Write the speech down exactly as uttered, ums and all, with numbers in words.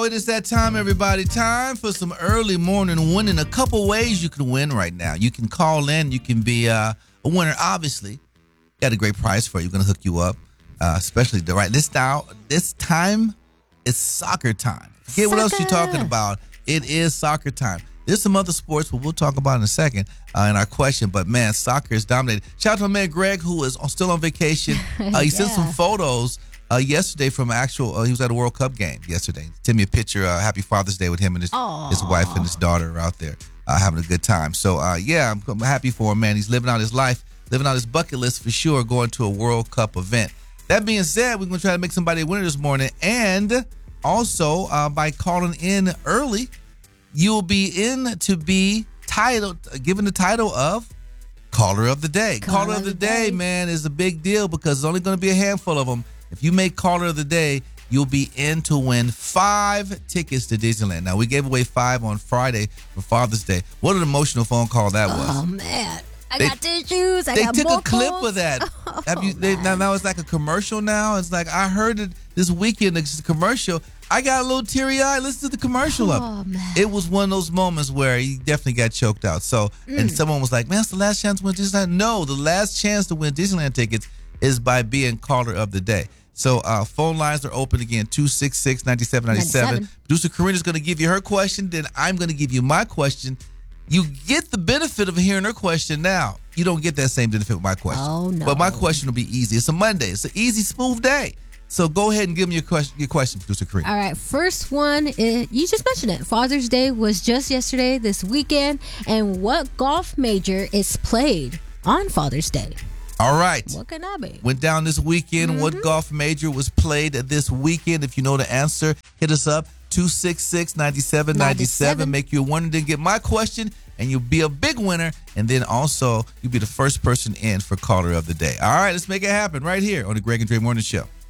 It is that time, everybody. Time for some early morning winning. A couple ways you can win right now. You can call in. You can be uh, a winner, obviously. Got a great price for you. We're going to hook you up, uh, especially the right. This, now, this time, it's soccer time. Forget what else you're talking about. It is soccer time. There's some other sports, but we'll talk about in a second uh, in our question. But, man, soccer is dominated. Shout out to my man Greg, who is on, still on vacation. Uh, he yeah. sent some photos Uh, yesterday from actual, uh, he was at a World Cup game yesterday. Sent me a picture. Uh, happy Father's Day with him and his Aww. his wife and his daughter are out there uh, having a good time. So, uh, yeah, I'm, I'm happy for him, man. He's living out his life, living out his bucket list for sure, going to a World Cup event. That being said, we're going to try to make somebody a winner this morning. And also, uh, by calling in early, you'll be in to be titled, given the title of Caller of the Day. Caller, Caller of the, the day, day, man, is a big deal because there's only going to be a handful of them. If you make Caller of the Day, you'll be in to win five tickets to Disneyland. Now, we gave away five on Friday for Father's Day. What an emotional phone call that was. Oh, man. I they, got tissues. I they got took more a clip calls. of that. Oh, Have you? They, now, now it's like a commercial now. It's like I heard it this weekend. It's a commercial. I got a little teary-eyed. Listen to the commercial oh, of it. Man. It was one of those moments where you definitely got choked out. So, mm. and someone was like, man, it's the last chance to win Disneyland. No, the last chance to win Disneyland tickets is by being Caller of the Day. So uh, phone lines are open again, two six six, nine seven nine seven. Producer Karina's going to give you her question. Then I'm going to give you my question. You get the benefit of hearing her question now. You don't get that same benefit with my question. Oh, no. But my question will be easy. It's a Monday. It's an easy, smooth day. So go ahead and give me your question, your question, Producer Karina. All right. First one, is, you just mentioned it. Father's Day was just yesterday, this weekend. And what golf major is played on Father's Day? All right. What can I be? Went down this weekend. Mm-hmm. What golf major was played this weekend? If you know the answer, hit us up. two six six, nine seven nine seven. Make you a winner. Then get my question, and you'll be a big winner. And then also, you'll be the first person in for Caller of the Day. All right, let's make it happen right here on the Greg and Dre Morning Show.